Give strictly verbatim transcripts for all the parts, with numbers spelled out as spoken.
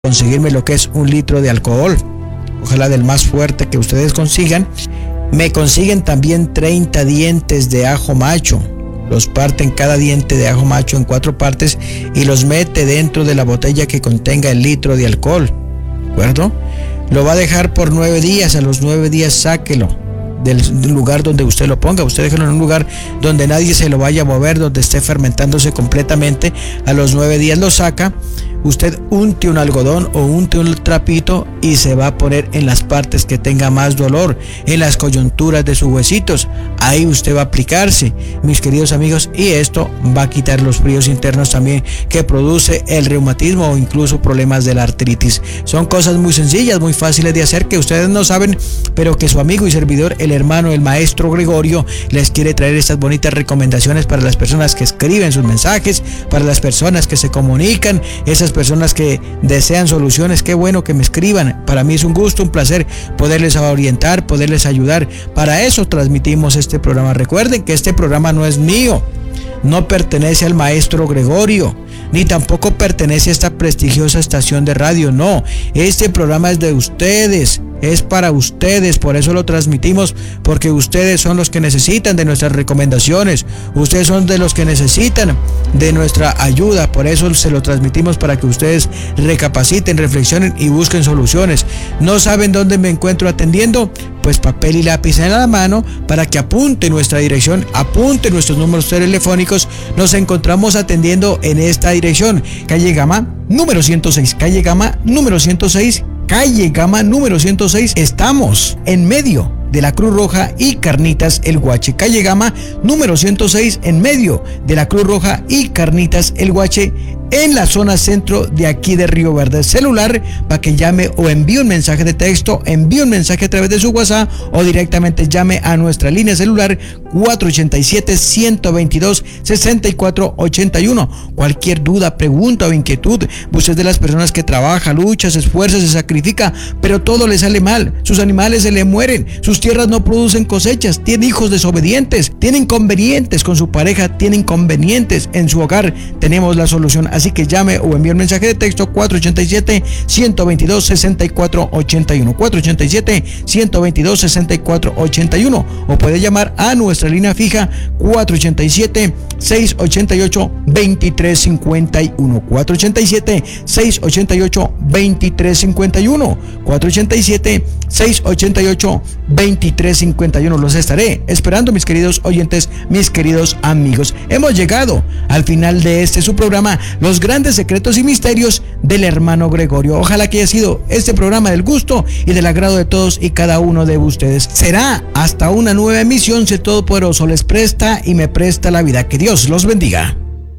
conseguirme lo que es un litro de alcohol, ojalá del más fuerte que ustedes consigan. Me consiguen también treinta dientes de ajo macho, los parten cada diente de ajo macho en cuatro partes y los mete dentro de la botella que contenga el litro de alcohol, ¿de acuerdo? Lo va a dejar por nueve días, a los nueve días sáquelo del lugar donde usted lo ponga, usted déjelo en un lugar donde nadie se lo vaya a mover, donde esté fermentándose completamente. A los nueve días lo saca, usted unte un algodón o unte un trapito y se va a poner en las partes que tenga más dolor, en las coyunturas de sus huesitos, ahí usted va a aplicarse, mis queridos amigos, y esto va a quitar los fríos internos también que produce el reumatismo o incluso problemas de la artritis. Son cosas muy sencillas, muy fáciles de hacer que ustedes no saben, pero que su amigo y servidor, el hermano, el maestro Gregorio, les quiere traer estas bonitas recomendaciones para las personas que escriben sus mensajes, para las personas que se comunican, esas personas que desean soluciones. Qué bueno que me escriban, para mí es un gusto, un placer poderles orientar, poderles ayudar. Para eso transmitimos este programa. Recuerden que este programa no es mío, no pertenece al maestro Gregorio, ni tampoco pertenece a esta prestigiosa estación de radio. No, este programa es de ustedes, es para ustedes, por eso lo transmitimos, porque ustedes son los que necesitan de nuestras recomendaciones, ustedes son de los que necesitan de nuestra ayuda, por eso se lo transmitimos, para que ustedes recapaciten, reflexionen y busquen soluciones. ¿No saben dónde me encuentro atendiendo? Pues papel y lápiz en la mano para que apunte nuestra dirección, apunte nuestros números telefónicos. Nos encontramos atendiendo en esta dirección: calle Gama número ciento seis, calle Gama número ciento seis, calle Gama número ciento seis. Estamos en medio de la Cruz Roja y Carnitas El Guache, calle Gama número ciento seis, en medio de la Cruz Roja y Carnitas El Guache, en la zona centro de aquí de Río Verde. Celular para que llame o envíe un mensaje de texto, envíe un mensaje a través de su WhatsApp o directamente llame a nuestra línea celular cuatro ochenta y siete, ciento veintidós, sesenta y cuatro ochenta y uno. Cualquier duda, pregunta o inquietud, usted es de las personas que trabaja, lucha, se esfuerza, se sacrifica, pero todo le sale mal, sus animales se le mueren, sus tierras no producen cosechas, tiene hijos desobedientes, tiene inconvenientes con su pareja, tiene inconvenientes en su hogar. Tenemos la solución. Así que llame o envíe un mensaje de texto cuatro ochenta y siete, ciento veintidós, sesenta y cuatro ochenta y uno, cuatro ochenta y siete, ciento veintidós, sesenta y cuatro ochenta y uno, o puede llamar a nuestra línea fija cuatro ochenta y siete, seiscientos ochenta y ocho, veintitrés cincuenta y uno, cuatro ochenta y siete, seiscientos ochenta y ocho, veintitrés cincuenta y uno, cuatro ochenta y siete, seiscientos ochenta y ocho, veintitrés cincuenta y uno. Los estaré esperando, mis queridos oyentes, mis queridos amigos. Hemos llegado al final de este su programa, Los grandes secretos y misterios del hermano Gregorio. Ojalá que haya sido este programa del gusto y del agrado de todos y cada uno de ustedes. Será hasta una nueva emisión, si el Todopoderoso les presta y me presta la vida. Que Dios los bendiga.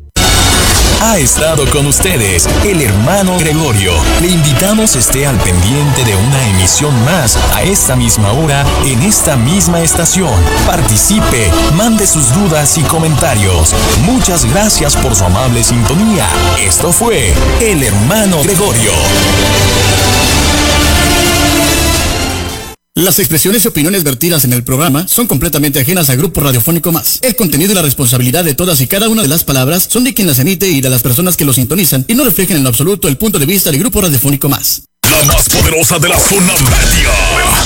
Ha estado con ustedes el hermano Gregorio. Le invitamos esté al pendiente de una emisión más a esta misma hora, en esta misma estación. Participe, mande sus dudas y comentarios. Muchas gracias por su amable sintonía. Esto fue el hermano Gregorio. Las expresiones y opiniones vertidas en el programa son completamente ajenas a Grupo Radiofónico Más. El contenido y la responsabilidad de todas y cada una de las palabras son de quien las emite y de las personas que lo sintonizan, y no reflejan en lo absoluto el punto de vista del Grupo Radiofónico Más. La más poderosa de la zona media.